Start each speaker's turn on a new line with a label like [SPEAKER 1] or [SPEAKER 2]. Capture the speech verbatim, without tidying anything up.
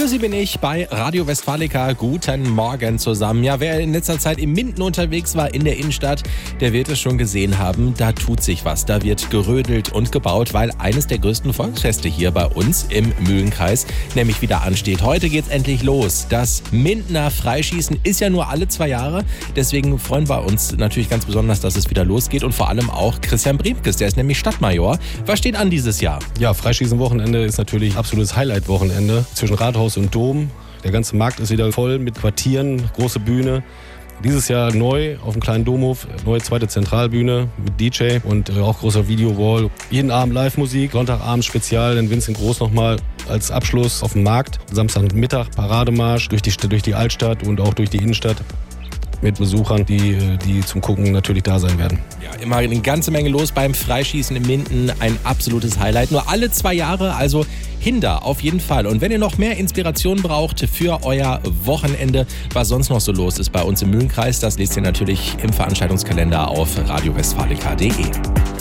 [SPEAKER 1] Für Sie bin ich bei Radio Westfalica. Guten Morgen zusammen. Ja, wer in letzter Zeit im Minden unterwegs war in der Innenstadt, der wird es schon gesehen haben. Da tut sich was. Da wird gerödelt und gebaut, weil eines der größten Volksfeste hier bei uns im Mühlenkreis nämlich wieder ansteht. Heute geht's endlich los. Das Mindener Freischießen ist ja nur alle zwei Jahre. Deswegen freuen wir uns natürlich ganz besonders, dass es wieder losgeht. Und vor allem auch Christian Briemkes, der ist nämlich Stadtmajor. Was steht an dieses Jahr?
[SPEAKER 2] Ja, Freischießen-Wochenende ist natürlich absolutes Highlight-Wochenende zwischen Rathaus und Dom. Der ganze Markt ist wieder voll mit Quartieren, große Bühne. Dieses Jahr neu auf dem kleinen Domhof, neue zweite Zentralbühne mit D J und auch großer Videowall. Jeden Abend Live-Musik, Sonntagabend Spezial, dann Vincent Groß nochmal als Abschluss auf dem Markt. Samstagmittag Parademarsch durch die, durch die Altstadt und auch durch die Innenstadt mit Besuchern, die, die zum Gucken natürlich da sein werden.
[SPEAKER 1] Ja, immer eine ganze Menge los beim Freischießen im Minden. Ein absolutes Highlight. Nur alle zwei Jahre, also Hinder auf jeden Fall. Und wenn ihr noch mehr Inspiration braucht für euer Wochenende, was sonst noch so los ist bei uns im Mühlenkreis, das lest ihr natürlich im Veranstaltungskalender auf radio westfalica punkt de.